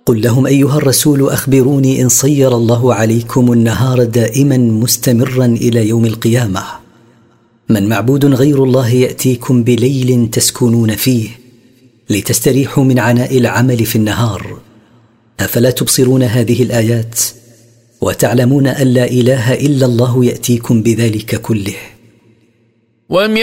قل لهم أيها الرسول أخبروني إن صير الله عليكم النهار دائما مستمرا إلى يوم القيامة، من معبود غير الله يأتيكم بليل تسكنون فيه لتستريحوا من عناء العمل في النهار؟ أفلا تبصرون هذه الآيات وتعلمون أن لا إله إلا الله يأتيكم بذلك كله؟